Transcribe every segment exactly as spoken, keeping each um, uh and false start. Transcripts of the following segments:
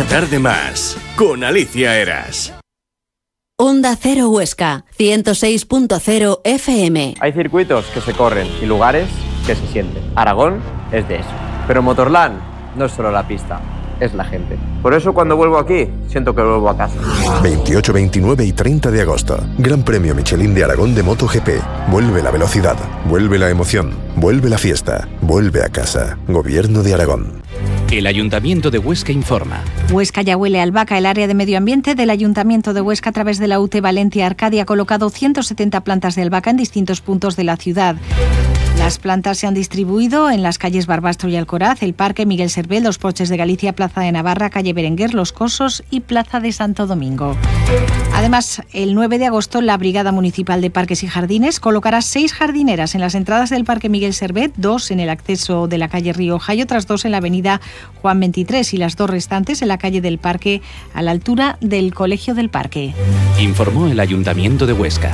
tarde más, con Alicia Eras. Onda Cero Huesca, ciento seis punto cero F M. Hay circuitos que se corren y lugares que se sienten. Aragón es de eso. Pero Motorland no es solo la pista, es la gente. Por eso cuando vuelvo aquí, siento que vuelvo a casa. veintiocho, veintinueve y treinta de agosto. Gran Premio Michelin de Aragón de MotoGP. Vuelve la velocidad, vuelve la emoción, vuelve la fiesta, vuelve a casa. Gobierno de Aragón. El Ayuntamiento de Huesca informa. Huesca ya huele a albahaca. El área de medio ambiente del Ayuntamiento de Huesca, a través de la U T Valentia Arcadia, ha colocado ciento setenta plantas de albahaca en distintos puntos de la ciudad. Las plantas se han distribuido en las calles Barbastro y Alcoraz, el Parque Miguel Servet, Los Porches de Galicia, Plaza de Navarra, Calle Berenguer, Los Cosos y Plaza de Santo Domingo. Además, el nueve de agosto, la Brigada Municipal de Parques y Jardines colocará seis jardineras en las entradas del Parque Miguel Servet, dos en el acceso de la calle Rioja y otras dos en la avenida Juan veintitrés, y las dos restantes en la calle del Parque, a la altura del Colegio del Parque. Informó el Ayuntamiento de Huesca.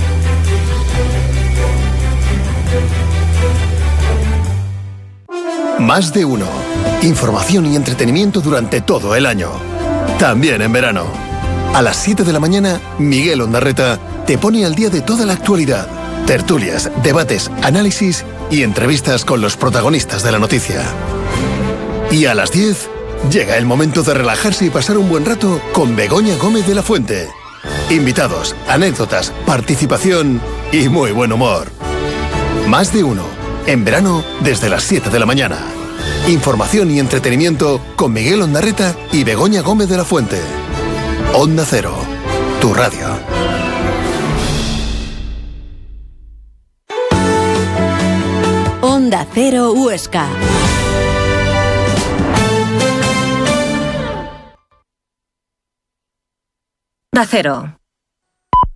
Más de uno. Información y entretenimiento durante todo el año. También en verano. A las siete de la mañana, Miguel Ondarreta te pone al día de toda la actualidad. Tertulias, debates, análisis y entrevistas con los protagonistas de la noticia. Y a las diez, llega el momento de relajarse y pasar un buen rato con Begoña Gómez de la Fuente. Invitados, anécdotas, participación y muy buen humor. Más de uno. En verano, desde las siete de la mañana. Información y entretenimiento con Miguel Ondarreta y Begoña Gómez de la Fuente. Onda Cero, tu radio. Onda Cero Huesca. Onda Cero.